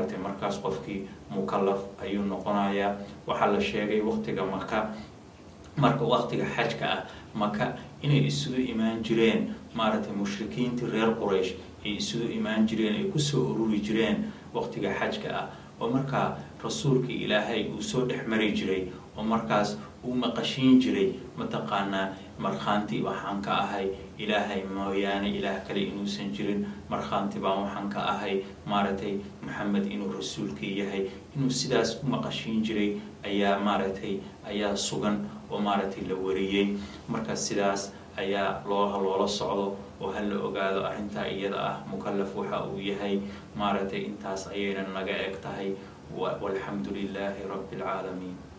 maaragtay markaas qofkii mukallaf ayuu noqonayaa waxa la sheegay waqtiga marka waqtiga xajka ah maka inay isugu imaan jireen maaragtay mushrikiintii reer Quraysh ay isugu imaan jireen ay ku soo ururi jireen waqtiga xajka ah oo markaa rasuulkii Ilaahay uu soo dhexmari jiray oo markaas uu maqashiin jiray mataqaanaa markhaanti waxaan ka ahay Ilaahay mooyaane ilaah kale inuusan jirin markhaanti baan waxaan ka ahay maaragtay Maxamed inuu rasuulkii yahay inuu sidaas u maqashiin jiray ayaa maaragtay ayaa sugan oo maaragtay la wariyay marka sidaas ayaa loola socdo oo hal la ogaado arinta iyada ah mukallaf waxa uu yahay maaragtay intaas ayayna naga eg tahay walhamdulillahi rabbil alamin